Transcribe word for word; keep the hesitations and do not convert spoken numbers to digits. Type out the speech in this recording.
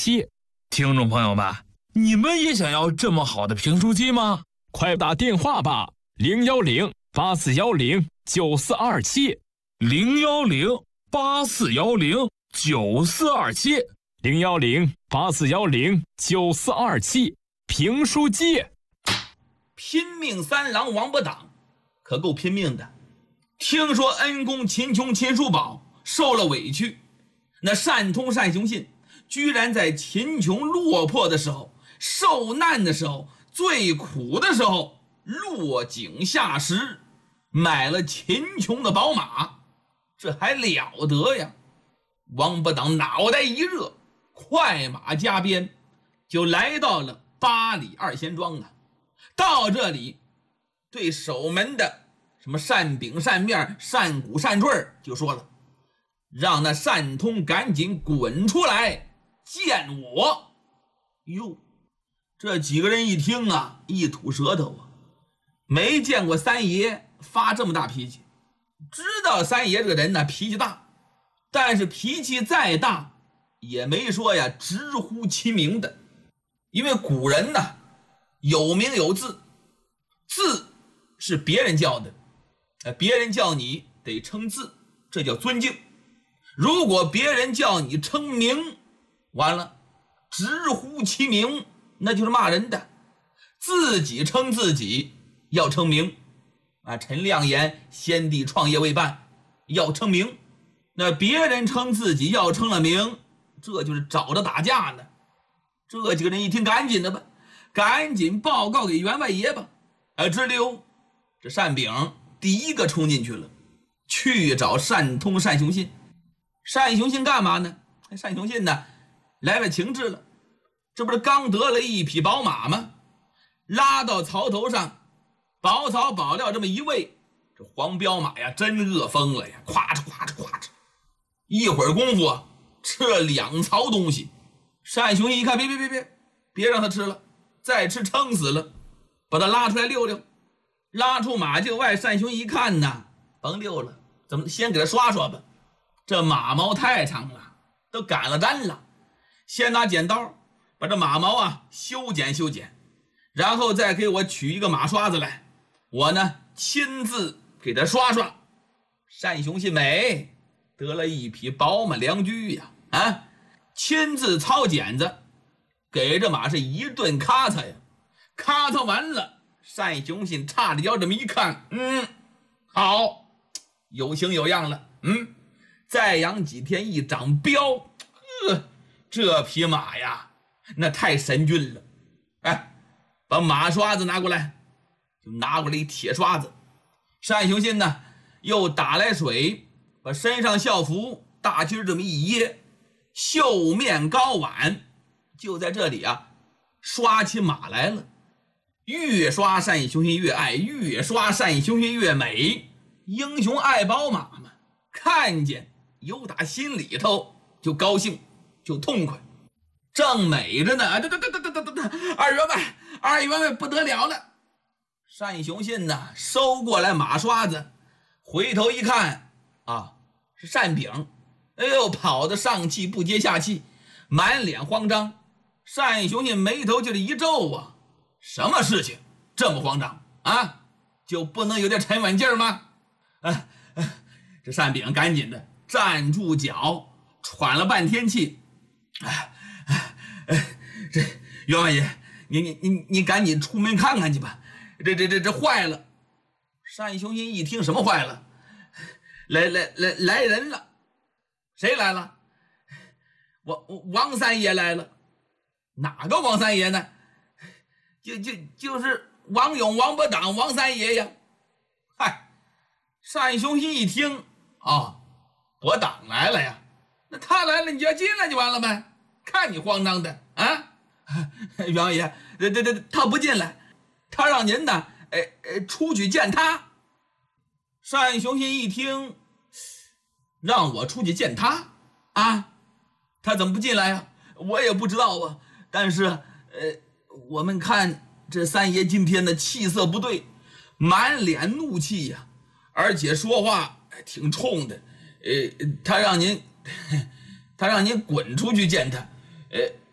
七。 听众朋友们，你们也想要这么好的评书机吗？ 快打电话吧，零幺零八四幺零九四二七， 零幺零八四幺零九四二七， 零幺零八四幺零九四二七，评书机。 拼命三郎王八党可够拼命的，听说恩公秦琼秦叔宝受了委屈，那单通单雄信居然在秦琼落魄的时候、受难的时候、最苦的时候落井下石，买了秦琼的宝马，这还了得呀！王八党脑袋一热，快马加鞭就来到了八里二贤庄啊。到这里，对守门的什么单炳、单面、单谷、单坠就说了，让那单通赶紧滚出来见我。哟，这几个人一听啊，一吐舌头啊，没见过三爷发这么大脾气。知道三爷这个人呢脾气大，但是脾气再大也没说呀直呼其名的。因为古人呢有名有字，字是别人叫的，别人叫你得称字，这叫尊敬。如果别人叫你称名，完了直呼其名，那就是骂人的。自己称自己要称名啊，陈亮言先帝创业未半，要称名。那别人称自己要称了名，这就是找着打架呢。这几个人一听，赶紧的吧，赶紧报告给员外爷吧。啊，直溜，这单炳第一个冲进去了，去找单通、单雄信。单雄信干嘛呢？单雄信呢来了情志了，这不是刚得了一匹宝马吗？拉到槽头上，保草保料这么一喂，这黄骠马呀真饿疯了呀，咵哧咵哧咵哧，一会儿功夫啊吃了两槽东西。单雄信一看，别别别别别让他吃了，再吃撑死了，把他拉出来溜溜。拉出马厩外，单雄一看呢，甭溜了，怎么先给他刷刷吧，这马毛太长了，都赶了单了。先拿剪刀把这马毛啊修剪修剪，然后再给我取一个马刷子来，我呢亲自给他刷刷。单雄信美得了一匹宝马良驹呀，啊，亲自操剪子，给这马是一顿咔嚓呀，咔嚓完了，单雄信叉着腰这么一看，嗯，好，有形有样了，嗯，再养几天一长膘，呃，这匹马呀那太神骏了。哎，把马刷子拿过来，就拿过来一铁刷子。单雄信呢又打来水，把身上校服大襟这么一掖，袖面高挽，就在这里啊刷起马来了。越刷单雄信越爱，越刷单雄信越美。英雄爱宝马嘛，看见有打心里头就高兴，就痛快。正美着呢，啊，对对对对对对对，二员外，二员外不得了了。单雄信呢收过来马刷子，回头一看啊，是单炳。哎呦，跑得上气不接下气，满脸慌张。单雄信眉头就是一皱啊，什么事情这么慌张啊？就不能有点沉稳劲儿吗？啊啊，这单炳赶紧的站住脚，喘了半天气。哎哎哎，这员外爷，你你你你赶紧出门看看去吧，这这这这坏了。单雄信一听什么坏了，来来来来人了。谁来了？王王三爷来了。哪个王三爷呢？就就就是王勇王八党王三爷呀。嗨，单雄信一听啊、哦，我党来了呀，那他来了你就要进来就完了呗，看你慌张的啊。员外爷，对对对，他不进来，他让您呢哎哎出去见他。单雄信一听，让我出去见他啊？他怎么不进来呀？我也不知道啊。但是，呃，我们看这三爷今天的气色不对，满脸怒气呀，而且说话挺冲的。呃，他让您，他让您滚出去见他。呃，